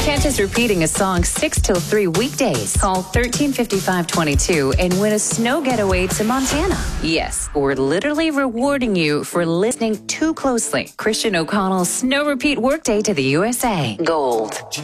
Can't just repeating a song 6 till 3 weekdays. Call 135522 and win a snow getaway to Montana. Yes, we're literally rewarding you for listening too closely. Christian O'Connell's Snow Repeat Workday to the USA. Gold.